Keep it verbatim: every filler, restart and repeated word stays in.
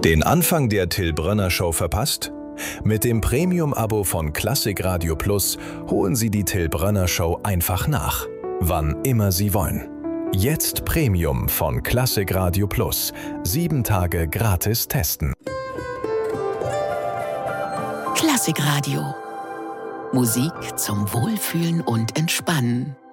Den Anfang der Till Brönner Show verpasst? Mit dem Premium-Abo von Klassik Radio Plus holen Sie die Till Brönner Show einfach nach, wann immer Sie wollen. Jetzt Premium von Klassik Radio Plus. Sieben Tage gratis testen. Klassik Radio. Musik zum Wohlfühlen und Entspannen.